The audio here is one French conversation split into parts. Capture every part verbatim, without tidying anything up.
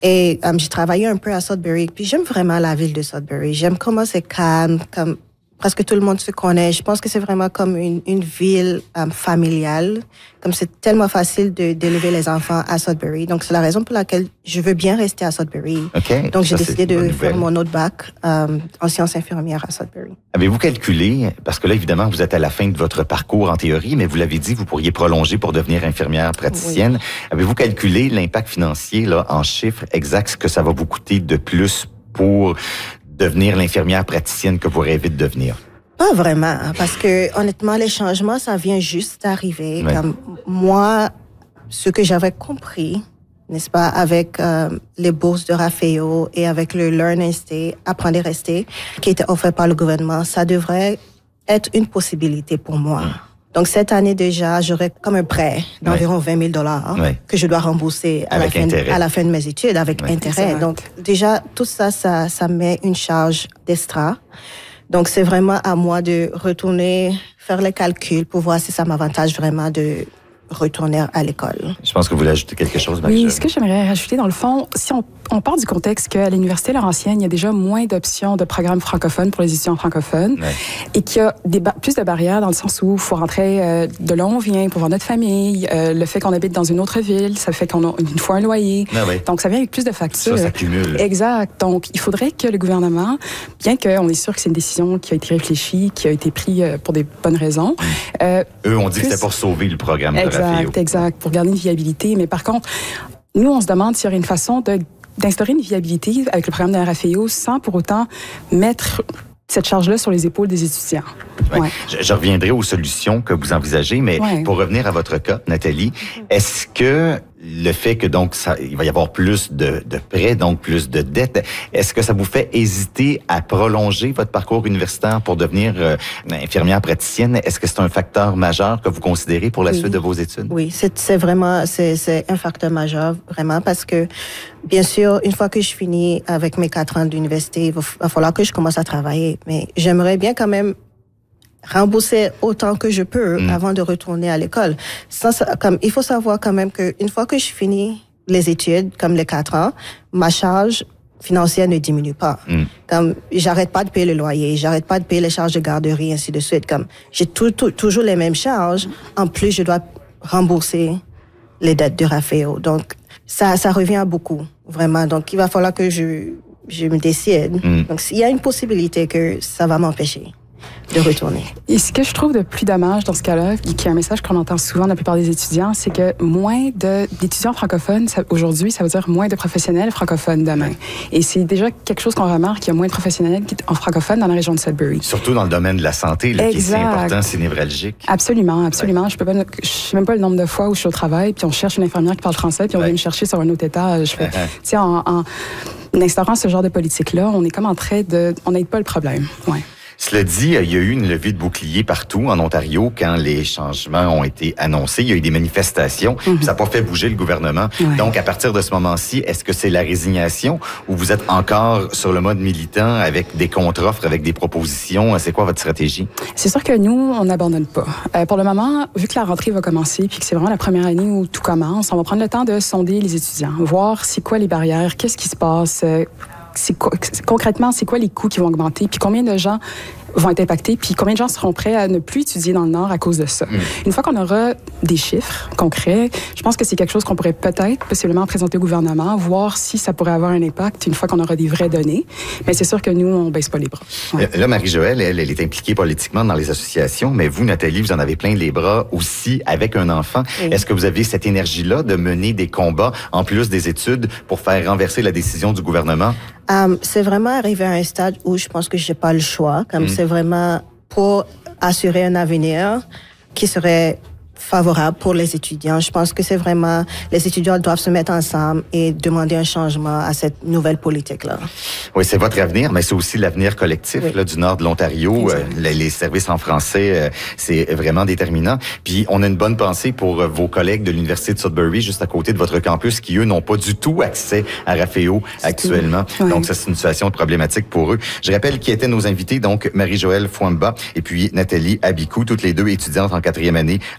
Et um, j'ai travaillé un peu à Sudbury. Puis j'aime vraiment la ville de Sudbury. J'aime comment c'est calme, comme presque tout le monde se connaît. Je pense que c'est vraiment comme une, une ville um, familiale. Comme c'est tellement facile de d'élever les enfants à Sudbury. Donc c'est la raison pour laquelle je veux bien rester à Sudbury. Okay. Donc j'ai Ça, décidé de faire mon autre bac um, en sciences infirmières à Sudbury. Avez-vous calculé, parce que là évidemment vous êtes à la fin de votre parcours en théorie, mais vous l'avez dit, vous pourriez prolonger pour devenir infirmière praticienne. Oui. Avez-vous calculé l'impact financier là en chiffres exacts, ce que ça va vous coûter de plus pour devenir l'infirmière praticienne que vous rêvez de devenir? Pas vraiment, parce que honnêtement, les changements, ça vient juste d'arriver. Ouais. Comme moi, ce que j'avais compris, n'est-ce pas, avec euh, les bourses de Raffaello et avec le Learn and Stay, apprendre et rester, qui était offert par le gouvernement, ça devrait être une possibilité pour moi. Ouais. Donc cette année déjà, j'aurais comme un prêt d'environ ouais. vingt mille dollars ouais. que je dois rembourser à la, fin, à la fin de mes études avec ouais. intérêt. Donc déjà, tout ça, ça, ça met une charge d'extra. Donc, c'est vraiment à moi de retourner faire les calculs pour voir si ça m'avantage vraiment de retourner à l'école. Je pense que vous voulez ajouter quelque chose, Marie-Jo. Oui, ce que j'aimerais rajouter, dans le fond, si on, on part du contexte qu'à l'Université Laurentienne, il y a déjà moins d'options de programmes francophones pour les étudiants francophones ouais. et qu'il y a des ba- plus de barrières dans le sens où il faut rentrer euh, de là où on vient pour voir notre famille, euh, le fait qu'on habite dans une autre ville, ça fait qu'on a une fois un loyer. Ah ouais. Donc, ça vient avec plus de factures. Ça s'accumule. Exact. Donc, il faudrait que le gouvernement, bien qu'on est sûr que c'est une décision qui a été réfléchie, qui a été prise pour des bonnes raisons. Mmh. Euh, Eux ont dit plus... que c'était pour sauver le programme de Exact, Raffaello. exact, pour garder une viabilité. Mais par contre, nous, on se demande s'il y aurait une façon de, d'instaurer une viabilité avec le programme de Raffaello sans pour autant mettre cette charge-là sur les épaules des étudiants. Ouais. Ouais. Je, je reviendrai aux solutions que vous envisagez, mais ouais. pour revenir à votre cas, Nathalie, est-ce que le fait que donc ça, il va y avoir plus de, de prêts, donc plus de dettes, est-ce que ça vous fait hésiter à prolonger votre parcours universitaire pour devenir euh, infirmière praticienne? Est-ce que c'est un facteur majeur que vous considérez pour la oui. suite de vos études? Oui, c'est, c'est vraiment c'est, c'est un facteur majeur, vraiment, parce que, bien sûr, une fois que je finis avec mes quatre ans d'université, il va, va falloir que je commence à travailler. Mais j'aimerais bien quand même rembourser autant que je peux mmh. avant de retourner à l'école. Ça, ça, comme, il faut savoir quand même qu'une fois que je finis les études, comme les quatre ans, ma charge financière ne diminue pas. Mmh. Comme, j'arrête pas de payer le loyer, j'arrête pas de payer les charges de garderie, ainsi de suite. Comme, j'ai tout, tout, toujours les mêmes charges. En plus, je dois rembourser les dettes de Raffaello. Donc, ça, ça revient à beaucoup, vraiment. Donc, il va falloir que je, je me décide. Mmh. Donc, il y a une possibilité que ça va m'empêcher de retourner. Et ce que je trouve de plus dommage dans ce cas-là, qui est un message qu'on entend souvent de la plupart des étudiants, c'est que moins de, d'étudiants francophones ça, aujourd'hui, ça veut dire moins de professionnels francophones demain. Et c'est déjà quelque chose qu'on remarque, qu'il y a moins de professionnels en francophones dans la région de Sudbury. Surtout dans le domaine de la santé, là, qui est si important, c'est névralgique. Absolument, absolument. Ouais. Je peux pas, je sais même pas le nombre de fois où je suis au travail, puis on cherche une infirmière qui parle français, puis on ouais. vient me chercher sur un autre état. Je fais, tu sais, en, en instaurant ce genre de politique-là, on est comme en train de, on n'aide pas le problème. Ouais. Cela dit, il y a eu une levée de boucliers partout en Ontario quand les changements ont été annoncés. Il y a eu des manifestations, mm-hmm. puis ça n'a pas fait bouger le gouvernement. Ouais. Donc, à partir de ce moment-ci, est-ce que c'est la résignation ou vous êtes encore sur le mode militant avec des contre-offres, avec des propositions? C'est quoi votre stratégie? C'est sûr que nous, on n'abandonne pas. Euh, pour le moment, vu que la rentrée va commencer puis que c'est vraiment la première année où tout commence, on va prendre le temps de sonder les étudiants, voir c'est quoi les barrières, qu'est-ce qui se passe, euh, c'est quoi, concrètement, c'est quoi les coûts qui vont augmenter, puis combien de gens vont être impactés, puis combien de gens seront prêts à ne plus étudier dans le Nord à cause de ça. Mmh. Une fois qu'on aura des chiffres concrets, je pense que c'est quelque chose qu'on pourrait peut-être possiblement présenter au gouvernement, voir si ça pourrait avoir un impact une fois qu'on aura des vraies données. Mais c'est sûr que nous, on baisse pas les bras. Ouais. Là, Marie-Joëlle, elle, elle est impliquée politiquement dans les associations, mais vous, Nathalie, vous en avez plein les bras aussi avec un enfant. Oui. Est-ce que vous avez cette énergie-là de mener des combats en plus des études pour faire renverser la décision du gouvernement? Um, c'est vraiment arrivé à un stade où je pense que j'ai pas le choix. Comme mmh. c'est vraiment pour assurer un avenir qui serait favorable pour les étudiants. Je pense que c'est vraiment, les étudiants doivent se mettre ensemble et demander un changement à cette nouvelle politique-là. Oui, c'est votre avenir, mais c'est aussi l'avenir collectif oui. là, du nord de l'Ontario. Euh, les, les services en français, euh, c'est vraiment déterminant. Puis, on a une bonne pensée pour euh, vos collègues de l'Université de Sudbury, juste à côté de votre campus, qui, eux, n'ont pas du tout accès à Raffaello actuellement. Oui. Donc, ça, c'est une situation problématique pour eux. Je rappelle qui étaient nos invités, donc Marie-Joëlle Fouamba et puis Nathalie Abikou, toutes les deux étudiantes en quatrième année en sciences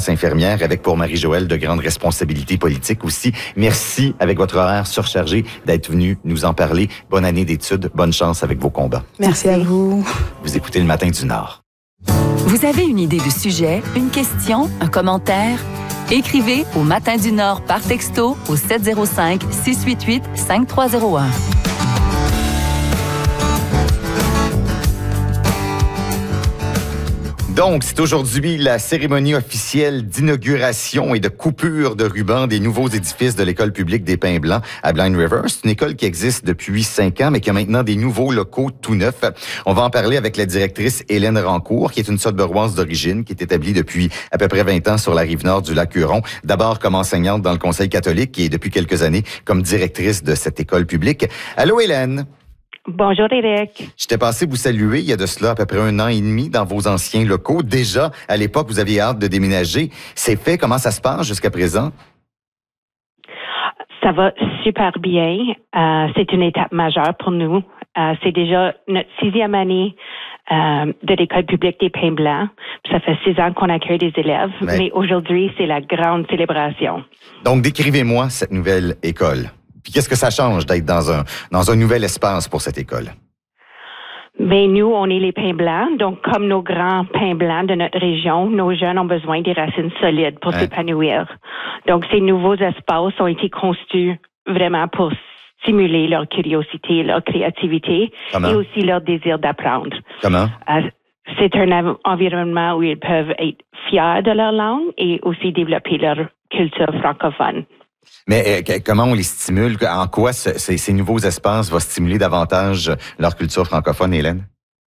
classe infirmière, avec pour Marie-Joëlle de grandes responsabilités politiques aussi. Merci, avec votre horaire surchargé, d'être venu nous en parler. Bonne année d'études, bonne chance avec vos combats. Merci à vous. Vous écoutez Le Matin du Nord. Vous avez une idée de sujet, une question, un commentaire? Écrivez au Matin du Nord par texto au sept zéro cinq, six huit huit, cinq trois zéro un. Donc, c'est aujourd'hui la cérémonie officielle d'inauguration et de coupure de ruban des nouveaux édifices de l'école publique des Pins Blancs à Blind River. C'est une école qui existe depuis cinq ans, mais qui a maintenant des nouveaux locaux tout neufs. On va en parler avec la directrice Hélène Rancourt, qui est une Sudburoise d'origine, qui est établie depuis à peu près vingt ans sur la rive nord du lac Huron. D'abord comme enseignante dans le Conseil catholique et depuis quelques années comme directrice de cette école publique. Allô, Hélène? Bonjour, Éric. J'étais passé vous saluer il y a de cela à peu près un an et demi dans vos anciens locaux. Déjà, à l'époque, vous aviez hâte de déménager. C'est fait? Comment ça se passe jusqu'à présent? Ça va super bien. Euh, c'est une étape majeure pour nous. Euh, c'est déjà notre sixième année euh, de l'école publique des Pins Blancs. Ça fait six ans qu'on accueille des élèves, mais, mais aujourd'hui, c'est la grande célébration. Donc, décrivez-moi cette nouvelle école. Puis qu'est-ce que ça change d'être dans un dans un nouvel espace pour cette école? Bien, nous, on est les Pins Blancs. Donc, comme nos grands pins blancs de notre région, nos jeunes ont besoin des racines solides pour hein? s'épanouir. Donc, ces nouveaux espaces ont été conçus vraiment pour stimuler leur curiosité, leur créativité Comment? et aussi leur désir d'apprendre. Comment? Euh, c'est un av- environnement où ils peuvent être fiers de leur langue et aussi développer leur culture francophone. Mais euh, comment on les stimule? En quoi ce, ces, ces nouveaux espaces vont stimuler davantage leur culture francophone, Hélène?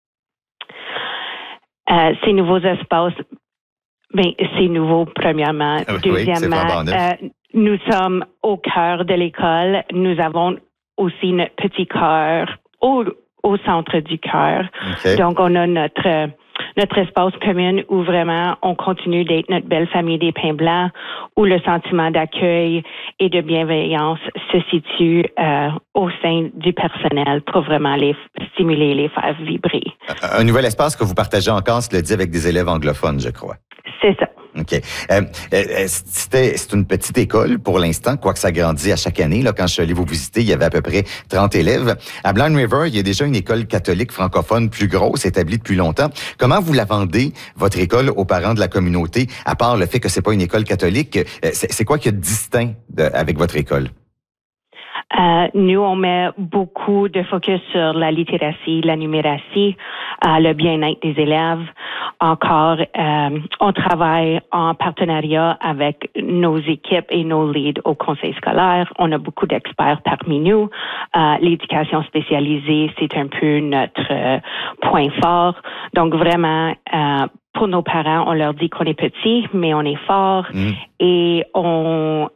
Euh, ces nouveaux espaces, bien, c'est nouveau, premièrement. Oui, Deuxièmement, euh, nous sommes au cœur de l'école. Nous avons aussi notre petit cœur au, au centre du cœur. Okay. Donc, on a notre... Notre espace commun où vraiment on continue d'être notre belle famille des Pins Blancs, où le sentiment d'accueil et de bienveillance se situe euh, au sein du personnel pour vraiment les stimuler, les faire vibrer. Un nouvel espace que vous partagez encore, cela dit, avec des élèves anglophones, je crois. C'est ça. OK. Euh, euh, c'était, c'est une petite école pour l'instant, quoique ça grandit à chaque année. Là, quand je suis allé vous visiter, il y avait à peu près trente élèves. À Blind River, il y a déjà une école catholique francophone plus grosse, établie depuis longtemps. Comment vous la vendez, votre école, aux parents de la communauté, à part le fait que c'est pas une école catholique? C'est, c'est quoi qu'il y a de distinct de, avec votre école? Euh, nous, on met beaucoup de focus sur la littératie, la numératie, euh, le bien-être des élèves. Encore, euh, on travaille en partenariat avec nos équipes et nos leads au conseil scolaire. On a beaucoup d'experts parmi nous. Euh, l'éducation spécialisée, c'est un peu notre euh, point fort. Donc, vraiment, euh, pour nos parents, on leur dit qu'on est petit, mais on est fort. Mmh. Et on...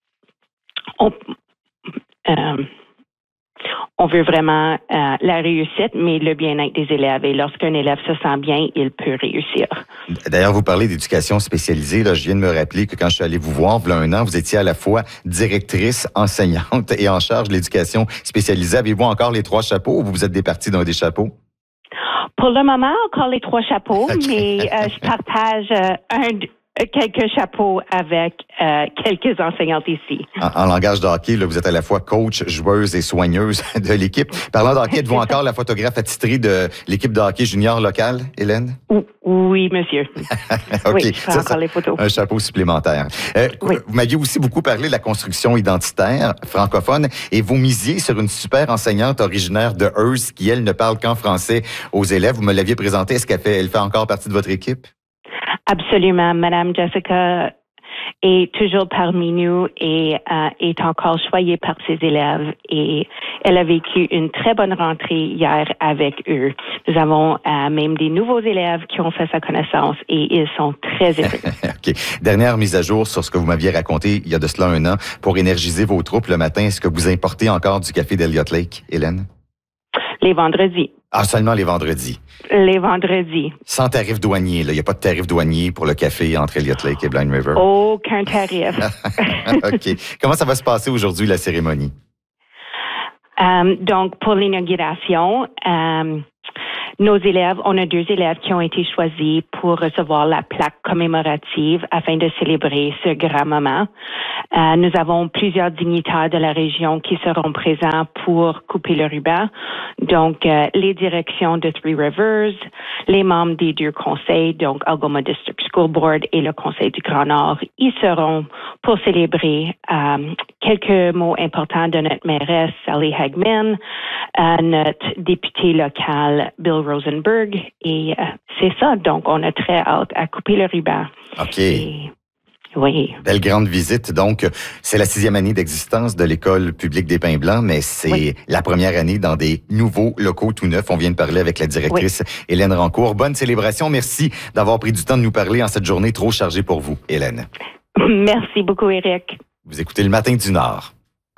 on Euh, on veut vraiment euh, la réussite, mais le bien-être des élèves. Et lorsqu'un élève se sent bien, il peut réussir. D'ailleurs, vous parlez d'éducation spécialisée. Là, je viens de me rappeler que quand je suis allé vous voir, il y a un an, vous étiez à la fois directrice, enseignante et en charge de l'éducation spécialisée. Avez-vous encore les trois chapeaux ou vous vous êtes départis d'un des chapeaux? Pour le moment, encore les trois chapeaux, okay. mais euh, je partage euh, un... quelques chapeaux avec euh, quelques enseignantes ici. En, en langage de hockey, là, vous êtes à la fois coach, joueuse et soigneuse de l'équipe. Parlant de hockey, êtes-vous encore la photographe attitrée de l'équipe de hockey junior locale, Hélène? Oui, monsieur. OK. Oui, je prends ça, encore ça, les photos. Un chapeau supplémentaire. Euh, oui. Vous m'aviez aussi beaucoup parlé de la construction identitaire francophone et vous misiez sur une super enseignante originaire de Hearst qui, elle, ne parle qu'en français aux élèves. Vous me l'aviez présentée. Est-ce qu'elle fait, elle fait encore partie de votre équipe? Absolument. Madame Jessica est toujours parmi nous et euh, est encore choyée par ses élèves. Et elle a vécu une très bonne rentrée hier avec eux. Nous avons euh, même des nouveaux élèves qui ont fait sa connaissance et ils sont très heureux. OK. Dernière mise à jour sur ce que vous m'aviez raconté il y a de cela un an. Pour énergiser vos troupes le matin, est-ce que vous importez encore du café d'Elliott Lake, Hélène? Les vendredis. Ah, seulement les vendredis? Les vendredis. Sans tarif douanier, là. Il n'y a pas de tarif douanier pour le café entre Elliott Lake et Blind River? Aucun tarif. OK. Comment ça va se passer aujourd'hui, la cérémonie? Um, donc, pour l'inauguration, um, nos élèves, on a deux élèves qui ont été choisis pour recevoir la plaque commémorative afin de célébrer ce grand moment. Euh, nous avons plusieurs dignitaires de la région qui seront présents pour couper le ruban. Donc, euh, les directions de Three Rivers, les membres des deux conseils, donc Algoma District School Board et le Conseil du Grand Nord, ils seront pour célébrer euh, quelques mots importants de notre mairesse, Sally Hagman, euh, notre député local, Bill Rosenberg. Et euh, c'est ça. Donc, on a très hâte à couper le ruban. OK. Et, oui. Belle grande visite. Donc, c'est la sixième année d'existence de l'École publique des Pins Blancs, mais c'est oui. la première année dans des nouveaux locaux tout neufs. On vient de parler avec la directrice oui. Hélène Rancourt. Bonne célébration. Merci d'avoir pris du temps de nous parler en cette journée trop chargée pour vous, Hélène. Merci beaucoup, Éric. Vous écoutez Le Matin du Nord.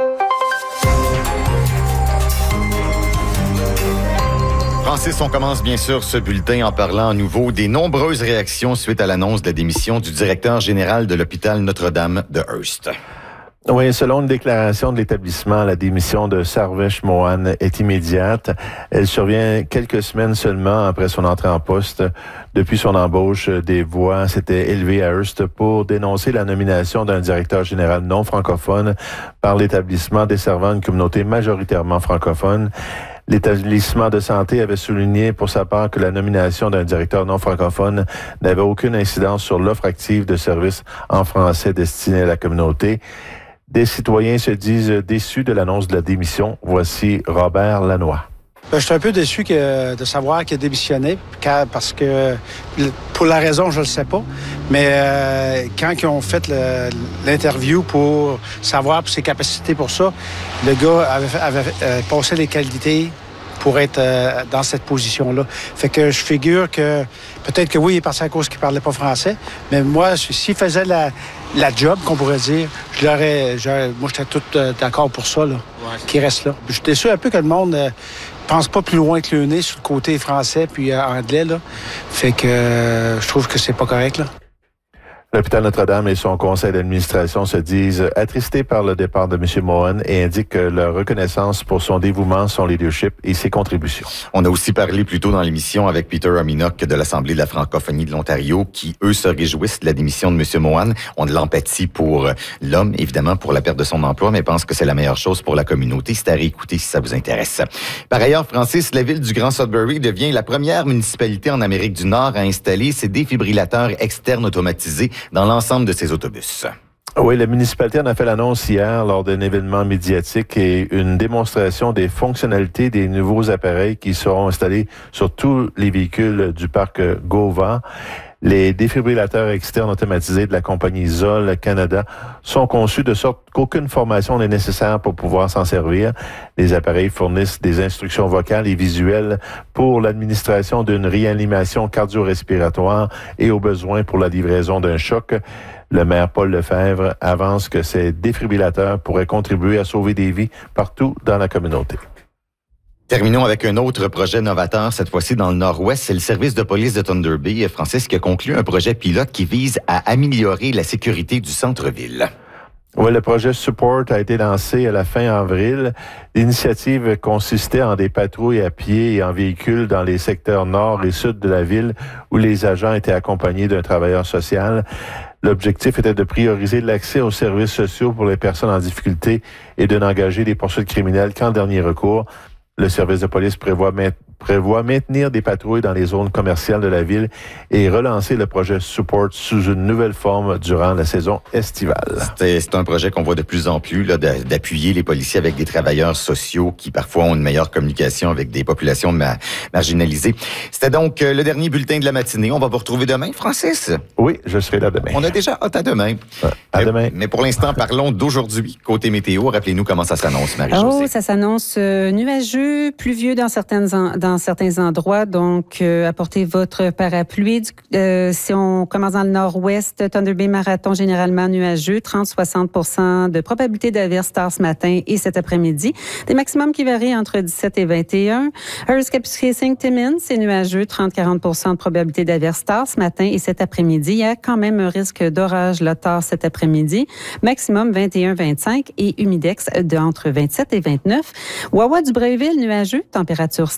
Francis, on commence bien sûr ce bulletin en parlant à nouveau des nombreuses réactions suite à l'annonce de la démission du directeur général de l'hôpital Notre-Dame de Hearst. Oui, selon une déclaration de l'établissement, la démission de Sarvesh Mohan est immédiate. Elle survient quelques semaines seulement après son entrée en poste. Depuis son embauche, des voix s'étaient élevées à Hearst pour dénoncer la nomination d'un directeur général non francophone par l'établissement desservant une communauté majoritairement francophone. L'établissement de santé avait souligné pour sa part que la nomination d'un directeur non francophone n'avait aucune incidence sur l'offre active de services en français destinés à la communauté. Des citoyens se disent déçus de l'annonce de la démission. Voici Robert Lanois. Je suis un peu déçu que, de savoir qu'il a démissionné, car, parce que, pour la raison, je ne le sais pas, mais euh, quand ils ont fait le, l'interview pour savoir ses capacités pour ça, le gars avait, avait euh, passé les qualités pour être euh, dans cette position-là. Fait que je figure que peut-être que oui, il est parti à cause qu'il ne parlait pas français, mais moi, s'il faisait la, la job, qu'on pourrait dire, je l'aurais, j'aurais, moi, j'étais tout euh, d'accord pour ça, là, ouais. Qu'il reste là. Je suis déçu un peu que le monde euh, pense pas plus loin que le nez sur le côté français puis euh, anglais, là. Fait que euh, je trouve que c'est pas correct, là. L'hôpital Notre-Dame et son conseil d'administration se disent attristés par le départ de M. Mohan et indiquent que leur reconnaissance pour son dévouement, son leadership et ses contributions. On a aussi parlé plus tôt dans l'émission avec Peter Ominok de l'Assemblée de la francophonie de l'Ontario qui, eux, se réjouissent de la démission de M. Mohan. On a de l'empathie pour l'homme, évidemment, pour la perte de son emploi, mais pensent que c'est la meilleure chose pour la communauté. C'est à réécouter si ça vous intéresse. Par ailleurs, Francis, la ville du Grand Sudbury devient la première municipalité en Amérique du Nord à installer ses défibrillateurs externes automatisés dans l'ensemble de ses autobus. Oui, la municipalité en a fait l'annonce hier lors d'un événement médiatique et une démonstration des fonctionnalités des nouveaux appareils qui seront installés sur tous les véhicules du parc Gova. Les défibrillateurs externes automatisés de la compagnie Zoll Canada sont conçus de sorte qu'aucune formation n'est nécessaire pour pouvoir s'en servir. Les appareils fournissent des instructions vocales et visuelles pour l'administration d'une réanimation cardio-respiratoire et au besoin pour la livraison d'un choc. Le maire Paul Lefebvre avance que ces défibrillateurs pourraient contribuer à sauver des vies partout dans la communauté. Terminons avec un autre projet novateur, cette fois-ci dans le Nord-Ouest. C'est le service de police de Thunder Bay, Francis, qui a conclu un projet pilote qui vise à améliorer la sécurité du centre-ville. Oui, le projet Support a été lancé à la fin avril. L'initiative consistait en des patrouilles à pied et en véhicule dans les secteurs nord et sud de la ville où les agents étaient accompagnés d'un travailleur social. L'objectif était de prioriser l'accès aux services sociaux pour les personnes en difficulté et de n'engager des poursuites criminelles qu'en dernier recours. Le service de police prévoit, ma- prévoit maintenir des patrouilles dans les zones commerciales de la ville et relancer le projet Support sous une nouvelle forme durant la saison estivale. C'est, c'est un projet qu'on voit de plus en plus, là, d'appuyer les policiers avec des travailleurs sociaux qui parfois ont une meilleure communication avec des populations ma- marginalisées. C'était donc le dernier bulletin de la matinée. On va vous retrouver demain, Francis? Oui, je serai là demain. On a déjà hâte à demain. Ouais, à mais, demain. Mais pour l'instant, parlons d'aujourd'hui. Côté météo, rappelez-nous comment ça s'annonce, Marie-Josée. Oh, ça s'annonce euh, nuageux, pluvieux dans, certaines en, dans certains endroits. Donc, euh, apportez votre parapluie. Euh, si on commence dans le nord-ouest, Thunder Bay Marathon généralement nuageux, trente à soixante pour cent de probabilité d'averse tard ce matin et cet après-midi. Des maximums qui varient entre dix-sept et vingt et un. Hearst Kapuskasing Timmins, c'est nuageux, trente à quarante pour cent de probabilité d'averse tard ce matin et cet après-midi. Il y a quand même un risque d'orage là, tard cet après-midi. Maximum vingt et un à vingt-cinq et humidex de entre vingt-sept et vingt-neuf. Wawa du Breuil-Ville, nuageux, température stable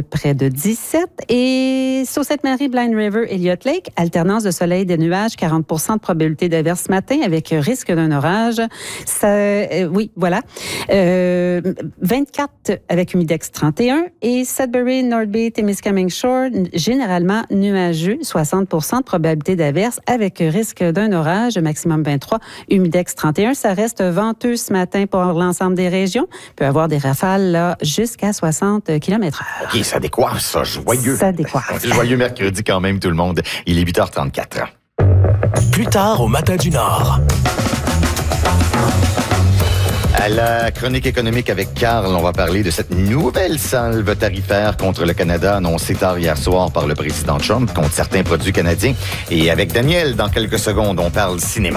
près de dix-sept. Et Sault-Sainte-Marie, Blind River, Elliott Lake, alternance de soleil et de nuages, quarante pour cent de probabilité d'averse ce matin avec risque d'un orage. Ça, euh, oui, voilà. Euh, vingt-quatre avec humidex trente et un. Et Sudbury, North Bay, Témiscamingue Shore, généralement nuageux, soixante pour cent de probabilité d'averse avec risque d'un orage, maximum vingt-trois, humidex trente et un. Ça reste venteux ce matin pour l'ensemble des régions. Il peut y avoir des rafales là, jusqu'à soixante kilomètres heure. OK, ça décoiffe, ça. Joyeux. Ça décoiffe. Joyeux mercredi quand même, tout le monde. Il est huit heures trente-quatre. Plus tard, au Matin du Nord. À la chronique économique avec Carl, on va parler de cette nouvelle salve tarifaire contre le Canada annoncée tard hier soir par le président Trump contre certains produits canadiens. Et avec Daniel, dans quelques secondes, on parle cinéma.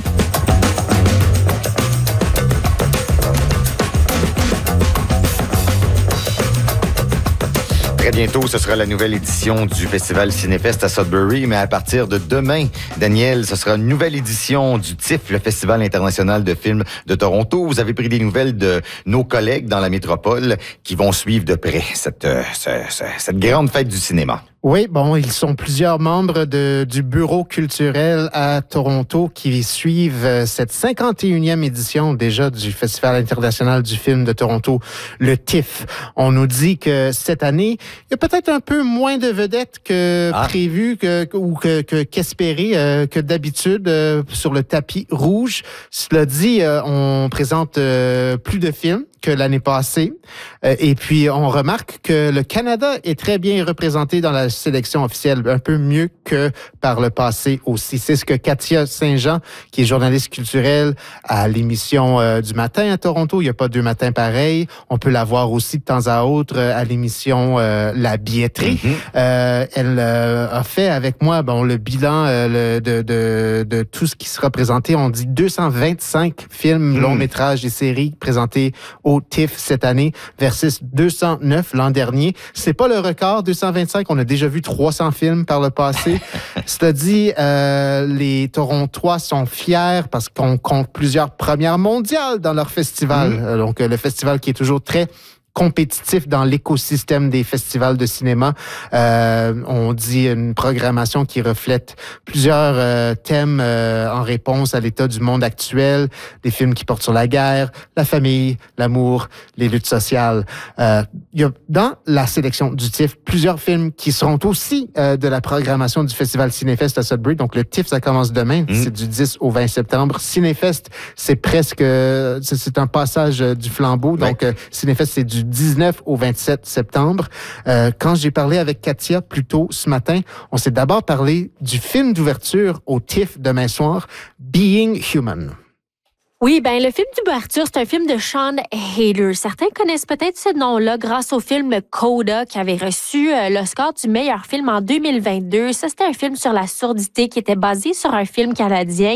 Très bientôt, ce sera la nouvelle édition du Festival Cinéfest à Sudbury, mais à partir de demain, Daniel, ce sera une nouvelle édition du T I F, le Festival international de films de Toronto. Vous avez pris des nouvelles de nos collègues dans la métropole qui vont suivre de près cette, euh, ce, ce, cette grande fête du cinéma. Oui, bon, ils sont plusieurs membres de, du Bureau culturel à Toronto qui suivent cette cinquante et unième édition déjà du Festival international du film de Toronto, le T I F. On nous dit que cette année, il y a peut-être un peu moins de vedettes que ah. prévu que, ou que, que, qu'espéré euh, que d'habitude euh, sur le tapis rouge. Cela dit, euh, on présente euh, plus de films que l'année passée. Euh, et puis, on remarque que le Canada est très bien représenté dans la sélection officielle, un peu mieux que par le passé aussi. C'est ce que Katia Saint-Jean, qui est journaliste culturelle à l'émission euh, du matin à Toronto, il n'y a pas deux matins pareils. On peut la voir aussi de temps à autre à l'émission euh, La Billetterie. Mm-hmm. Euh, elle euh, a fait avec moi bon le bilan euh, le, de, de, de tout ce qui sera présenté. On dit deux cent vingt-cinq films, mm. longs métrages et séries présentés au T I F cette année versus deux cent neuf l'an dernier. C'est pas le record, deux cent vingt-cinq. On a déjà vu trois cents films par le passé. Cela dit, euh, les Torontois sont fiers parce qu'on compte plusieurs premières mondiales dans leur festival. Mmh. Donc, le festival qui est toujours très compétitif dans l'écosystème des festivals de cinéma. Euh, on dit une programmation qui reflète plusieurs euh, thèmes euh, en réponse à l'état du monde actuel, des films qui portent sur la guerre, la famille, l'amour, les luttes sociales. Euh, il y a dans la sélection du T I F plusieurs films qui seront aussi euh, de la programmation du Festival Cinéfest à Sudbury. Donc le T I F, ça commence demain, mmh. c'est du dix au vingt septembre. Cinéfest, c'est presque, c'est, c'est un passage du flambeau. Donc ouais. euh, Cinéfest, c'est du dix-neuf au vingt-sept septembre. Euh, quand j'ai parlé avec Katia plus tôt ce matin, on s'est d'abord parlé du film d'ouverture au T I F demain soir, Being Human. Oui, ben le film d'ouverture, c'est un film de Sean Hayter. Certains connaissent peut-être ce nom-là grâce au film Coda qui avait reçu euh, l'Oscar du meilleur film en deux mille vingt-deux. Ça, c'était un film sur la surdité qui était basé sur un film canadien.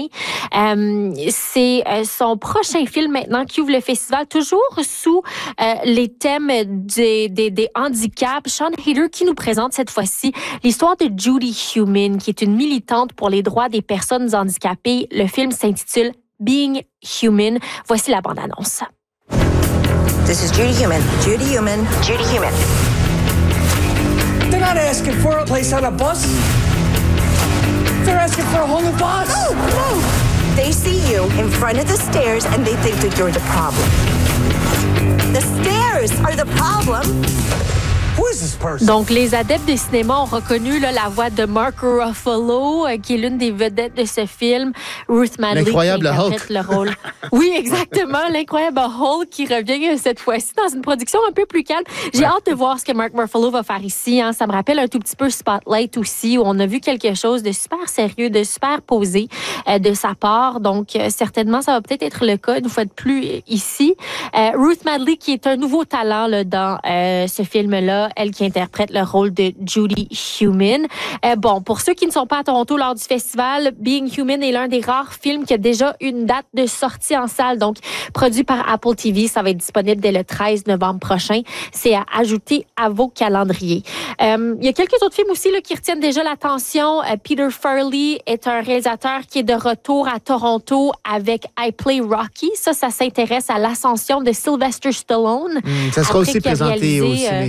Euh, c'est euh, son prochain film maintenant qui ouvre le festival, toujours sous euh, les thèmes des, des, des handicaps. Sean Hayter qui nous présente cette fois-ci l'histoire de Judy Heumann, qui est une militante pour les droits des personnes handicapées. Le film s'intitule Being Human. Voici la bande-annonce. This is Judy Heumann. Judy Heumann. Judy Heumann. They're not asking for a place on a bus. They're asking for a whole new bus. No, no. They see you in front of the stairs and they think that you're the problem. The stairs are the problem. Donc, les adeptes du cinéma ont reconnu là, la voix de Mark Ruffalo, euh, qui est l'une des vedettes de ce film. Ruth Madley qui interprète le rôle. Oui, exactement. L'incroyable Hulk qui revient cette fois-ci dans une production un peu plus calme. J'ai ouais. hâte de voir ce que Mark Ruffalo va faire ici. Hein. Ça me rappelle un tout petit peu Spotlight aussi, où on a vu quelque chose de super sérieux, de super posé euh, de sa part. Donc, euh, certainement, ça va peut-être être le cas une fois de plus ici. Euh, Ruth Madley qui est un nouveau talent là, dans euh, ce film-là. Elle qui interprète le rôle de Judy Heumann. Euh, bon, pour ceux qui ne sont pas à Toronto lors du festival, Being Human est l'un des rares films qui a déjà une date de sortie en salle, donc produit par Apple T V. Ça va être disponible dès le treize novembre prochain. C'est à ajouter à vos calendriers. Euh, il y a quelques autres films aussi là, qui retiennent déjà l'attention. Euh, Peter Farrelly est un réalisateur qui est de retour à Toronto avec I Play Rocky. Ça, ça s'intéresse à l'ascension de Sylvester Stallone. Mmh, ça sera aussi présenté au Cinéfest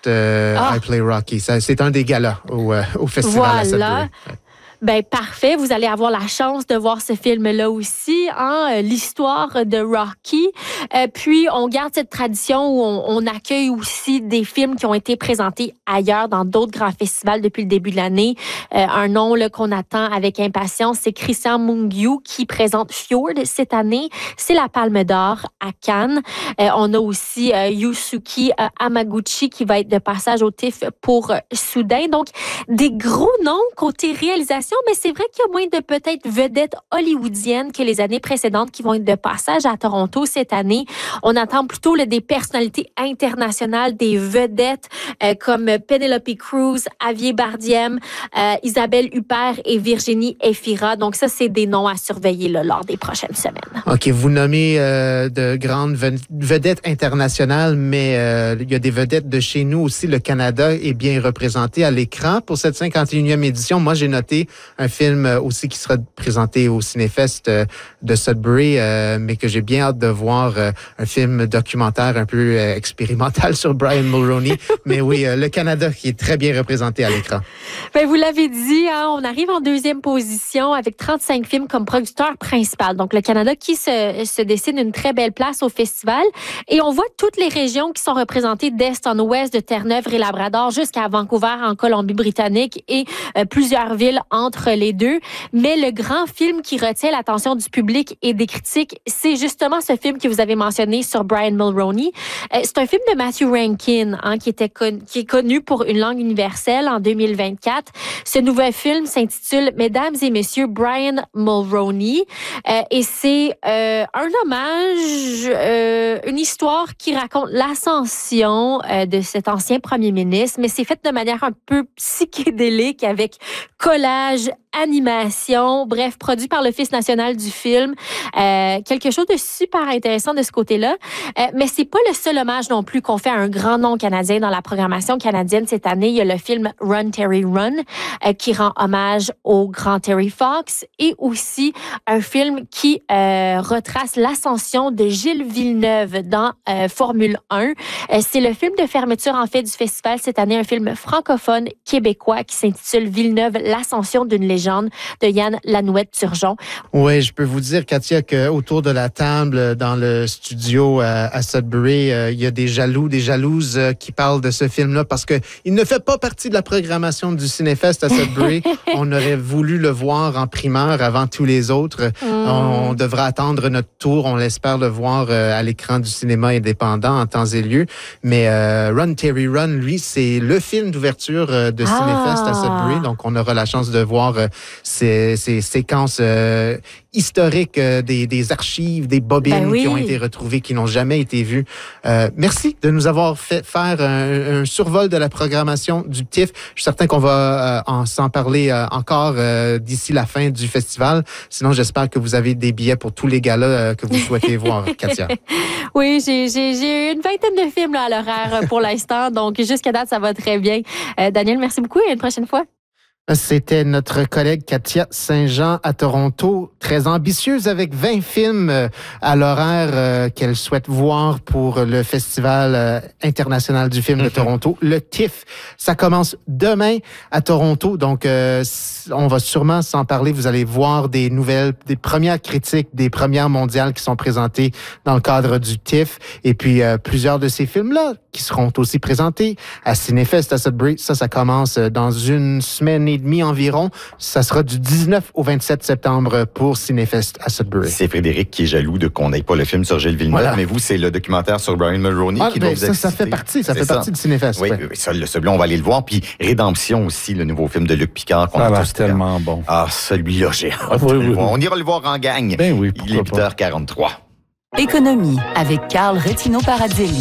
euh, ah. I Play Rocky. Ça, c'est un des galas au, euh, au festival voilà. à Sudbury. Ben parfait, vous allez avoir la chance de voir ce film-là aussi, hein, l'histoire de Rocky. Euh, puis on garde cette tradition où on, on accueille aussi des films qui ont été présentés ailleurs dans d'autres grands festivals depuis le début de l'année. Euh, un nom là, qu'on attend avec impatience, c'est Christian Mungiu qui présente Fjord cette année. C'est la Palme d'Or à Cannes. Euh, on a aussi euh, Yusuke euh, Hamaguchi qui va être de passage au T I F pour euh, Soudain. Donc des gros noms côté réalisation. Mais c'est vrai qu'il y a moins de peut-être vedettes hollywoodiennes que les années précédentes qui vont être de passage à Toronto cette année. On attend plutôt là, des personnalités internationales, des vedettes euh, comme Penelope Cruz, Javier Bardem, euh, Isabelle Huppert et Virginie Efira. Donc ça, c'est des noms à surveiller là, lors des prochaines semaines. OK, vous nommez euh, de grandes vedettes internationales, mais euh, il y a des vedettes de chez nous aussi. Le Canada est bien représenté à l'écran pour cette cinquante et unième édition. Moi, j'ai noté un film aussi qui sera présenté au Cinéfest de Sudbury, euh, mais que j'ai bien hâte de voir, euh, un film documentaire un peu euh, expérimental sur Brian Mulroney. Mais oui, euh, le Canada qui est très bien représenté à l'écran. Ben, vous l'avez dit, hein, on arrive en deuxième position avec trente-cinq films comme producteur principal. Donc, le Canada qui se, se dessine une très belle place au festival. Et on voit toutes les régions qui sont représentées d'est en ouest, de Terre-Neuve et Labrador jusqu'à Vancouver en Colombie-Britannique et euh, plusieurs villes entre les deux. Mais le grand film qui retient l'attention du public et des critiques, c'est justement ce film que vous avez mentionné sur Brian Mulroney. Euh, c'est un film de Matthew Rankin, hein, qui, était con- qui est connu pour Une langue universelle en deux mille vingt-quatre. Ce nouvel film s'intitule Mesdames et Messieurs Brian Mulroney euh, et c'est euh, un hommage, euh, une histoire qui raconte l'ascension euh, de cet ancien premier ministre, mais c'est fait de manière un peu psychédélique avec collage, animation, bref, produit par l'Office national du film. Euh, quelque chose de super intéressant de ce côté-là. Euh, mais c'est pas le seul hommage non plus qu'on fait à un grand nom canadien dans la programmation canadienne cette année. Il y a le film Run, Terry, Run, euh, qui rend hommage au grand Terry Fox et aussi un film qui euh, retrace l'ascension de Gilles Villeneuve dans euh, Formule un. Euh, c'est le film de fermeture, en fait, du festival cette année, un film francophone québécois qui s'intitule Villeneuve, l'ascension d'une légende de Yann Lanouette-Turgeon. Oui, je peux vous dire, Katia, qu'autour de la table, dans le studio à, à Sudbury, euh, il y a des jaloux, des jalouses euh, qui parlent de ce film-là parce que il ne fait pas partie de la programmation du Cinéfest à Sudbury. On aurait voulu le voir en primeur avant tous les autres. Mm. On, on devra attendre notre tour. On espère le voir euh, à l'écran du cinéma indépendant en temps et lieu. Mais euh, Run, Terry, Run, lui, c'est le film d'ouverture euh, de ah. Cinéfest à Sudbury. Donc, on aura la chance de voir euh, ces, ces séquences euh, historiques euh, des, des archives, des bobines ben oui. qui ont été retrouvées, qui n'ont jamais été vues. Euh, merci de nous avoir fait faire un, un survol de la programmation du T I F. Je suis certain qu'on va euh, en s'en parler euh, encore euh, d'ici la fin du festival. Sinon, j'espère que vous avez des billets pour tous les galas euh, que vous souhaitez voir, Katia. Oui, j'ai, j'ai, j'ai une vingtaine de films là, à l'horaire pour l'instant. Donc, jusqu'à date, ça va très bien. Euh, Daniel, merci beaucoup et à une prochaine fois. C'était notre collègue Katia Saint-Jean à Toronto, très ambitieuse avec vingt films à l'horaire euh, qu'elle souhaite voir pour le Festival euh, international du film de Toronto, le T I F. Ça commence demain à Toronto, donc euh, on va sûrement s'en parler. Vous allez voir des nouvelles, des premières critiques, des premières mondiales qui sont présentées dans le cadre du T I F. Et puis, euh, plusieurs de ces films-là qui seront aussi présentés à Cinéfest à Sudbury. Ça, ça commence dans une semaine et demie environ. Ça sera du dix-neuf au vingt-sept septembre pour Cinéfest à Sudbury. C'est Frédéric qui est jaloux de qu'on n'ait pas le film sur Gilles Villeneuve, voilà. Mais vous, c'est le documentaire sur Brian Mulroney ah, qui doit vous ça, ça fait partie, ça c'est fait ça. partie du Cinéfest. Oui, ouais. oui, ça, le celui-là, on va aller le voir. Puis Rédemption aussi, le nouveau film de Luc Picard. Qu'on ça a tous tellement bon. Ah, celui-là, j'ai hâte ah, oui, de oui, le voir. Oui. On ira le voir en gang. Ben oui, Il est huit heures quarante-trois. Économie avec Carl Retino-Paradzelli.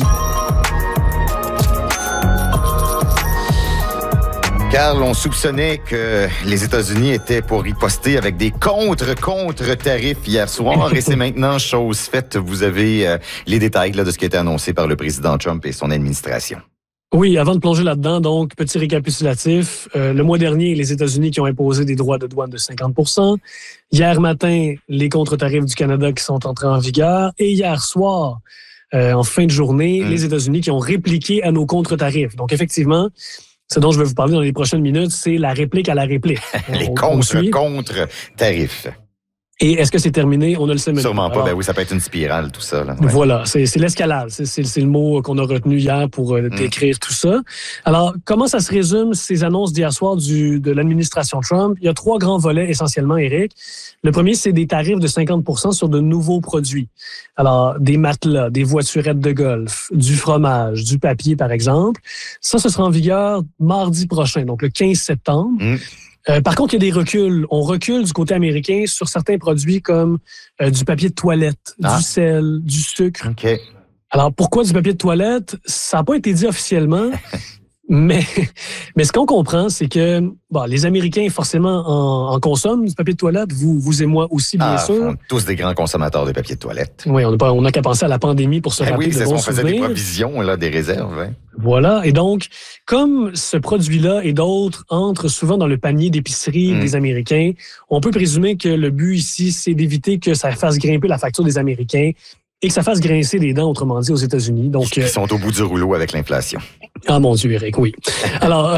Carl, on soupçonnait que les États-Unis étaient pour riposter avec des contre-contre-tarifs hier soir et c'est maintenant chose faite. Vous avez euh, les détails là, de ce qui a été annoncé par le président Trump et son administration. Oui, avant de plonger là-dedans, donc, petit récapitulatif. Euh, le mois dernier, les États-Unis qui ont imposé des droits de douane de cinquante pour cent. Hier matin, les contre-tarifs du Canada qui sont entrés en vigueur. Et hier soir, euh, en fin de journée, mmh. les États-Unis qui ont répliqué à nos contre-tarifs. Donc, effectivement, ce dont je vais vous parler dans les prochaines minutes, c'est la réplique à la réplique. les contre-contre-tarifs. Et est-ce que c'est terminé? On ne le sait même pas. Sûrement pas. Alors, ben oui, ça peut être une spirale, tout ça. Là. Ouais. Voilà, c'est, c'est l'escalade. C'est, c'est, c'est le mot qu'on a retenu hier pour euh, décrire mm. tout ça. Alors, comment ça se résume, ces annonces d'hier soir du, de l'administration Trump? Il y a trois grands volets essentiellement, Éric. Le premier, c'est des tarifs de cinquante pour cent sur de nouveaux produits. Alors, des matelas, des voiturettes de golf, du fromage, du papier, par exemple. Ça, ce sera en vigueur mardi prochain, donc le quinze septembre. Mm. Euh, par contre, il y a des reculs. On recule du côté américain sur certains produits comme euh, du papier de toilette, ah. du sel, du sucre. Okay. Alors, pourquoi du papier de toilette? Ça n'a pas été dit officiellement, mais, mais ce qu'on comprend, c'est que bon, les Américains, forcément, en, en consomment du papier de toilette. Vous, vous et moi aussi, bien ah, sûr. On est tous des grands consommateurs de papier de toilette. Oui, on n'a on qu'à penser à la pandémie pour se ben rappeler oui, de c'est bons ça, on souvenirs. faisait des provisions, là, des réserves. Hein. Voilà. Et donc, comme ce produit-là et d'autres entrent souvent dans le panier d'épicerie mmh. des Américains, on peut présumer que le but ici, c'est d'éviter que ça fasse grimper la facture des Américains et que ça fasse grincer les dents, autrement dit, aux États-Unis. Donc, Ils sont au bout du rouleau avec l'inflation. Ah mon Dieu, Éric, oui. Alors,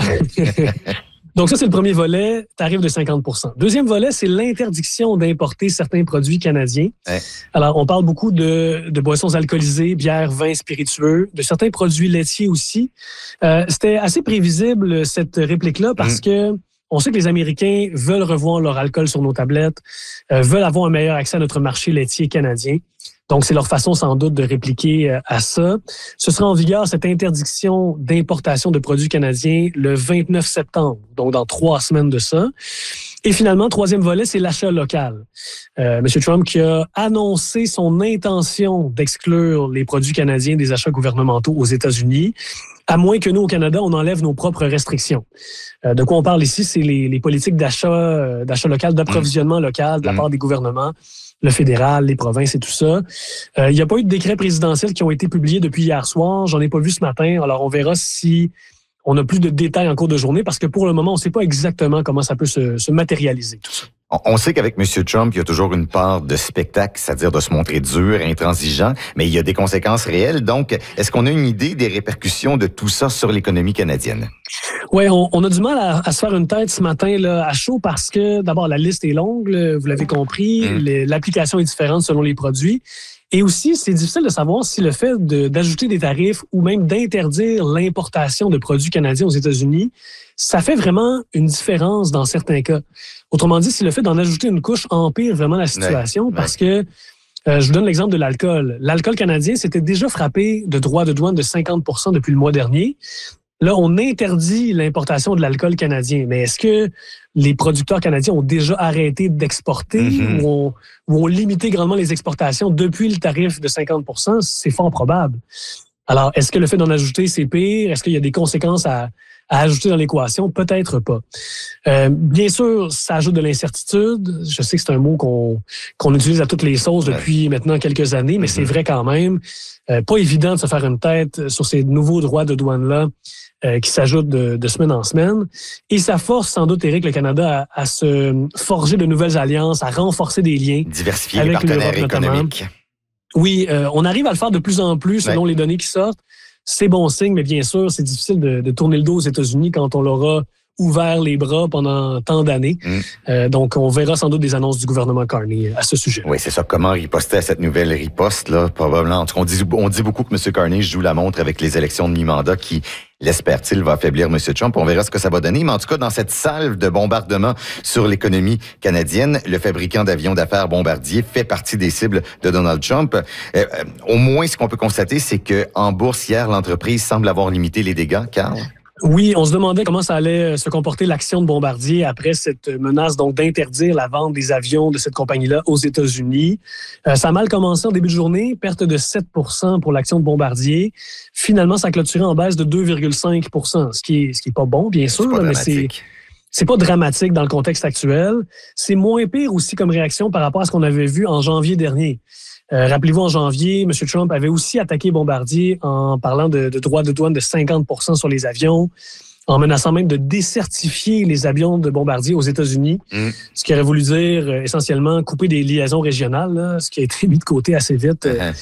donc ça, c'est le premier volet, tarif de cinquante pour cent. Deuxième volet, c'est l'interdiction d'importer certains produits canadiens. Ouais. Alors, on parle beaucoup de, de boissons alcoolisées, bières, vins spiritueux, de certains produits laitiers aussi. Euh, c'était assez prévisible, cette réplique-là, parce mmh. que on sait que les Américains veulent revoir leur alcool sur nos tablettes, euh, veulent avoir un meilleur accès à notre marché laitier canadien. Donc, c'est leur façon sans doute de répliquer euh, à ça. Ce sera en vigueur, cette interdiction d'importation de produits canadiens, le vingt-neuf septembre, donc dans trois semaines de ça. Et finalement, troisième volet, c'est l'achat local. Euh, M. Trump qui a annoncé son intention d'exclure les produits canadiens des achats gouvernementaux aux États-Unis, à moins que nous, au Canada, on enlève nos propres restrictions. Euh, de quoi on parle ici, c'est les, les politiques d'achat, euh, d'achat local, d'approvisionnement mmh. local de la part des gouvernements, le fédéral, les provinces et tout ça. Euh, il n'y a pas eu de décrets présidentiels qui ont été publiés depuis hier soir. J'en ai pas vu ce matin. Alors, on verra si on a plus de détails en cours de journée parce que pour le moment, on ne sait pas exactement comment ça peut se, se matérialiser, tout ça. On sait qu'avec M. Trump, il y a toujours une part de spectacle, c'est-à-dire de se montrer dur, intransigeant, mais il y a des conséquences réelles. Donc, est-ce qu'on a une idée des répercussions de tout ça sur l'économie canadienne? Oui, on, on a du mal à, à se faire une tête ce matin là, à chaud parce que, d'abord, la liste est longue, là, vous l'avez compris, mmh. les, l'application est différente selon les produits. Et aussi, c'est difficile de savoir si le fait de, d'ajouter des tarifs ou même d'interdire l'importation de produits canadiens aux États-Unis, ça fait vraiment une différence dans certains cas. Autrement dit, si le fait d'en ajouter une couche empire vraiment la situation, ouais, parce ouais. que, euh, je vous donne l'exemple de l'alcool. L'alcool canadien s'était déjà frappé de droits de douane de cinquante pour cent depuis le mois dernier. Là, on interdit l'importation de l'alcool canadien. Mais est-ce que les producteurs canadiens ont déjà arrêté d'exporter mm-hmm. ou, ont, ou ont limité grandement les exportations depuis le tarif de cinquante pour cent? C'est fort probable. Alors, est-ce que le fait d'en ajouter, c'est pire? Est-ce qu'il y a des conséquences à, à ajouter dans l'équation? Peut-être pas. Euh, bien sûr, ça ajoute de l'incertitude. Je sais que c'est un mot qu'on, qu'on utilise à toutes les sauces depuis ouais. maintenant quelques années, mais mm-hmm. c'est vrai quand même. Euh, pas évident de se faire une tête sur ces nouveaux droits de douane-là euh, qui s'ajoutent de, de semaine en semaine. Et ça force sans doute, Éric, le Canada à, à se forger de nouvelles alliances, à renforcer des liens. Diversifier les partenaires économiques. Oui, euh, on arrive à le faire de plus en plus selon ouais. les données qui sortent. C'est bon signe, mais bien sûr, c'est difficile de, de tourner le dos aux États-Unis quand on leur a ouvert les bras pendant tant d'années. Mmh. Euh, donc, on verra sans doute des annonces du gouvernement Carney à ce sujet. Oui, c'est ça. Comment riposter à cette nouvelle riposte-là? Probablement. En tout cas, on dit, on dit beaucoup que M. Carney joue la montre avec les élections de mi-mandat qui, l'espère-t-il, va affaiblir M. Trump. On verra ce que ça va donner. Mais en tout cas, dans cette salve de bombardement sur l'économie canadienne, le fabricant d'avions d'affaires Bombardier fait partie des cibles de Donald Trump. Euh, au moins, ce qu'on peut constater, c'est qu'en bourse, hier, l'entreprise semble avoir limité les dégâts. Carl? Oui, on se demandait comment ça allait se comporter l'action de Bombardier après cette menace donc d'interdire la vente des avions de cette compagnie-là aux États-Unis. Euh, ça a mal commencé en début de journée, perte de sept pour cent pour l'action de Bombardier. Finalement, ça a clôturé en baisse de deux virgule cinq pour cent, ce qui est, ce qui est pas bon, bien sûr, là, mais c'est c'est pas dramatique dans le contexte actuel. C'est moins pire aussi comme réaction par rapport à ce qu'on avait vu en janvier dernier. Euh, rappelez-vous, en janvier, M. Trump avait aussi attaqué Bombardier en parlant de, de droits de douane de cinquante pour cent sur les avions, en menaçant même de décertifier les avions de Bombardier aux États-Unis, mmh. ce qui aurait voulu dire euh, essentiellement couper des liaisons régionales, là, ce qui a été mis de côté assez vite. Euh,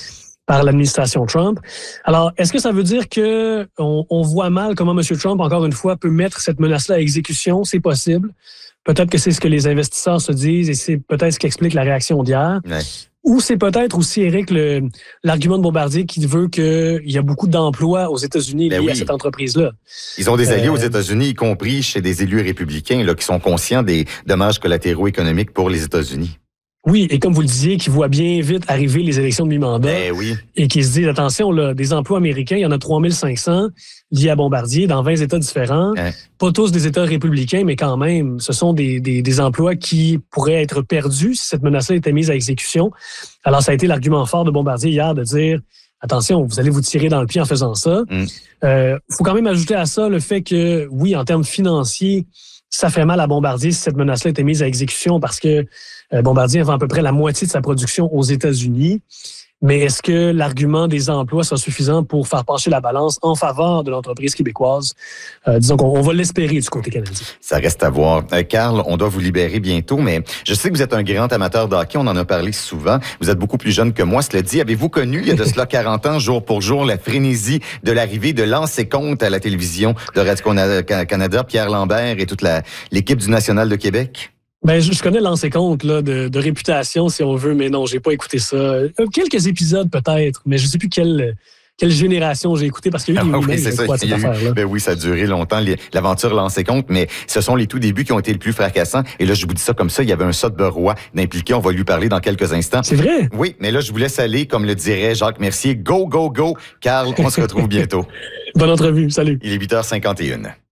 par l'administration Trump. Alors, est-ce que ça veut dire que on, on voit mal comment M. Trump, encore une fois, peut mettre cette menace-là à exécution? C'est possible. Peut-être que c'est ce que les investisseurs se disent et c'est peut-être ce qui explique la réaction d'hier. Ouais. Ou c'est peut-être aussi, Éric, le, l'argument de Bombardier qui veut qu'il y a beaucoup d'emplois aux États-Unis liés ben oui. à cette entreprise-là. Ils ont des alliés euh, aux États-Unis, y compris chez des élus républicains là, qui sont conscients des dommages collatéraux économiques pour les États-Unis. Oui, et comme vous le disiez, qui voient bien vite arriver les élections de mi-mandat ben oui. et qui se disent, attention, là, des emplois américains, il y en a trois mille cinq cents liés à Bombardier dans vingt États différents. Hein? Pas tous des États républicains, mais quand même, ce sont des, des, des emplois qui pourraient être perdus si cette menace-là était mise à exécution. Alors, ça a été l'argument fort de Bombardier hier de dire, attention, vous allez vous tirer dans le pied en faisant ça. Il mm. euh, faut quand même ajouter à ça le fait que, oui, en termes financiers, ça fait mal à Bombardier si cette menace-là était mise à exécution parce que euh, Bombardier vend à peu près la moitié de sa production aux États-Unis. Mais est-ce que l'argument des emplois sera suffisant pour faire pencher la balance en faveur de l'entreprise québécoise? Euh, disons qu'on on va l'espérer du côté canadien. Ça reste à voir. Euh, Carl, on doit vous libérer bientôt, mais je sais que vous êtes un grand amateur de hockey, on en a parlé souvent. Vous êtes beaucoup plus jeune que moi, cela dit. Avez-vous connu, il y a de cela quarante ans, jour pour jour, la frénésie de l'arrivée de Lancez Compte à la télévision de Radio-Canada, Pierre Lambert et toute la, l'équipe du National de Québec? Ben, je, je connais Lancez Compte là, de, de réputation, si on veut, mais non, j'ai pas écouté ça. Euh, quelques épisodes peut-être, mais je sais plus quelle, quelle génération j'ai écouté parce qu'il y a eu des ah, oui, c'est ça, cette affaire-là. Ben oui, ça a duré longtemps, l'aventure Lancez Compte, mais ce sont les tout débuts qui ont été les plus fracassants. Et là, je vous dis ça comme ça, il y avait un Sotberois d'impliqué, on va lui parler dans quelques instants. C'est vrai? Oui, mais là, je vous laisse aller, comme le dirait Jacques Mercier. Go, go, go! Carl, on se retrouve bientôt. Bonne entrevue, salut. Il est huit heures cinquante et une.